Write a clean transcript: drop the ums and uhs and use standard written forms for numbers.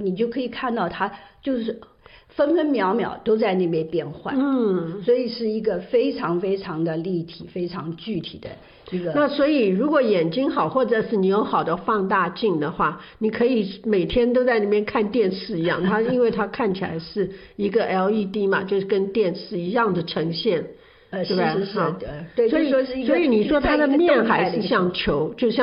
你就可以看到它就是分分秒秒都在那边变换，所以是一个非常非常的立体、非常具体的一个。 那所以如果眼睛好，或者是你有好的放大镜的话，你可以每天都在那边看电视一样，它因为它看起来是一个 LED 嘛，就是跟电视一样的呈现。 是，对， 所以你说它的面还是像球，就像